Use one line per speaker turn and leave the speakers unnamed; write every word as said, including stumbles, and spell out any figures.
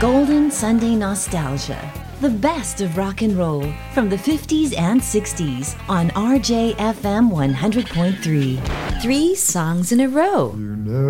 Golden Sunday Nostalgia. The best of rock and roll from the fifties and sixties on R J F M one hundred point three. Three songs in a row.